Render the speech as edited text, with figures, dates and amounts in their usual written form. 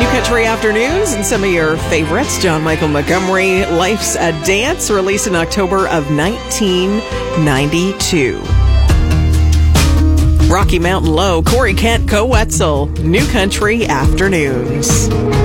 New Country Afternoons and some of your favorites. John Michael Montgomery, Life's a Dance, released in October of 1992. Rocky Mountain Low, Corey Kent, Co Wetzel, New Country Afternoons.